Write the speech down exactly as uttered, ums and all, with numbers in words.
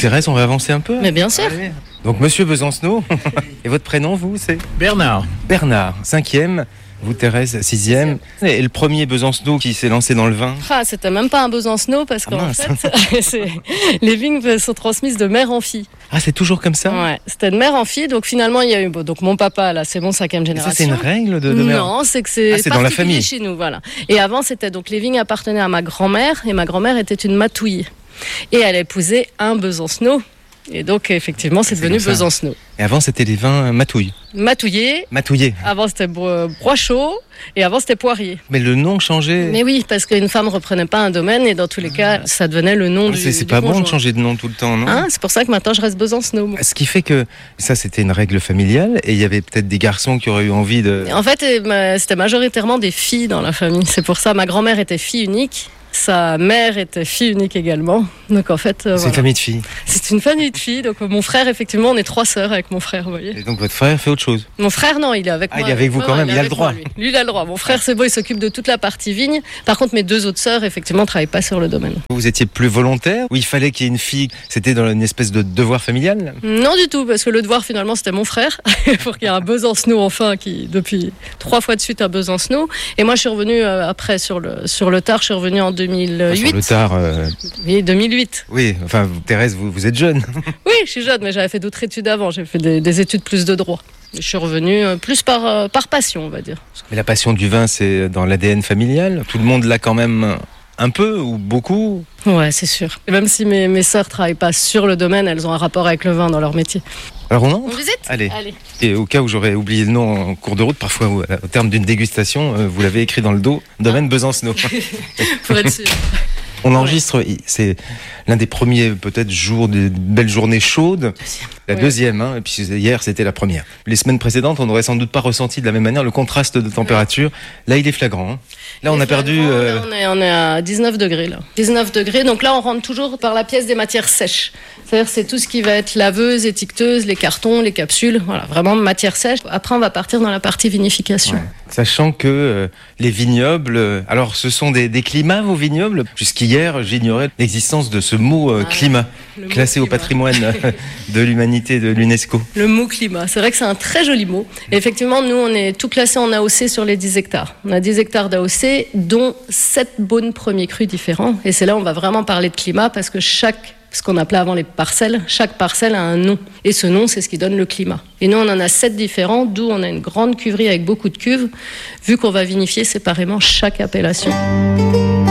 Thérèse, on va avancer un peu? Mais bien sûr. Allez. Donc, monsieur Besancenot, et votre prénom, vous, c'est? Bernard. Bernard, cinquième. Vous, Thérèse, sixième. Et le premier Besancenot qui s'est lancé dans le vin? Ah, c'était même pas un Besancenot parce Ah, qu'en mince. fait, c'est- les vignes sont transmises de mère en fille. Ah, c'est toujours comme ça? Ouais, c'était de mère en fille. Donc finalement, il y a eu. bon, Donc mon papa, là, c'est mon cinquième Et génération. ça, c'est une règle de, de mère? Non, c'est que c'est Ah, c'est dans la particulier famille. chez nous, voilà. Et avant, c'était donc les vignes appartenaient à ma grand-mère et ma grand-mère était une matouille. Et elle épousait un Besancenot. Et donc effectivement, c'est C'est devenu comme ça. Besancenot. Et avant, c'était les vins matouilles. Matouillé. Matouillés. Avant, c'était Bro- Broichot. Et avant, c'était Poirier. Mais le nom changeait. Mais oui, parce qu'une femme reprenait pas un domaine et dans tous les cas, ça devenait le nom Ah, du c'est c'est du pas bon de conjoint. changer de nom tout le temps, non? Hein, c'est pour ça que maintenant je reste Besancenot. moi. Ce qui fait que ça, c'était une règle familiale, et il y avait peut-être des garçons qui auraient eu envie de... En fait, euh, ma- c'était majoritairement des filles dans la famille. C'est pour ça, ma grand-mère était fille unique. Sa mère était fille unique également. Donc en fait, euh, C'est voilà. une famille de filles. c'est une famille de filles. Donc euh, mon frère, effectivement, on est trois sœurs avec mon frère, vous voyez. Et donc votre frère fait autre chose. Mon frère, non, il est avec Ah, moi. il est avec vous Ouais, quand ouais, même, il a le avec droit. moi, lui. Lui, il a le droit. Mon frère, c'est bon, il s'occupe de toute la partie vigne. Par contre, mes deux autres sœurs, effectivement, ne travaillent pas sur le domaine. Vous étiez plus volontaire, ou il fallait qu'il y ait une fille? C'était dans une espèce de devoir familial? Non du tout, parce que le devoir finalement c'était mon frère, pour qu'il y ait un Besancenot enfin, qui depuis trois fois de suite un Besancenot. Et moi je suis revenue euh, après sur le, sur le tard, je suis revenue en deux mille huit. Sur le tard, euh, Oui, deux mille huit. oui, enfin, vous, Thérèse, vous, vous êtes jeune. Oui, je suis jeune, mais j'avais fait d'autres études avant, j'ai fait des, des études plus de droit. Je suis revenue euh, plus par, euh, par passion, on va dire. Mais la passion du vin, c'est dans l'A D N familial? Tout le monde l'a quand même un peu, ou beaucoup? Ouais, c'est sûr. Et même si mes, mes sœurs travaillent pas sur le domaine, elles ont un rapport avec le vin dans leur métier. Alors on On entre? visite Allez. Allez. Et au cas où j'aurais oublié le nom en cours de route, parfois au, au terme d'une dégustation, euh, vous l'avez écrit dans le dos, domaine Besancenot. Pour être sûr. On enregistre, c'est l'un des premiers peut-être jours, de belles journées chaudes. La Oui. deuxième, hein, et puis hier c'était la première. Les semaines précédentes, on n'aurait sans doute pas ressenti de la même manière le contraste de température. Là, il est flagrant. hein. Là, on a perdu... euh, Là, on, est, on est à dix-neuf degrés là. dix-neuf degrés, donc là on rentre toujours par la pièce des matières sèches. C'est-à-dire c'est tout ce qui va être laveuse, étiqueteuse, les cartons, les capsules, voilà, vraiment matière sèche. Après on va partir dans la partie vinification. Ouais. Sachant que euh, les vignobles, euh, alors ce sont des, des climats vos vignobles. Jusqu'hier, j'ignorais l'existence de ce mot euh, Ah, climat, le mot classé au climat. patrimoine euh, de l'humanité de l'UNESCO. Le mot climat, c'est vrai que c'est un très joli mot. Et effectivement, nous, on est tout classé en A O C sur les dix hectares. On a dix hectares d'A O C, dont sept beaunes premiers crus différents. Et c'est là où on va vraiment parler de climat, parce que chaque, ce qu'on appelait avant les parcelles, chaque parcelle a un nom. Et ce nom, c'est ce qui donne le climat. Et nous, on en a sept différents, d'où on a une grande cuverie avec beaucoup de cuves, vu qu'on va vinifier séparément chaque appellation.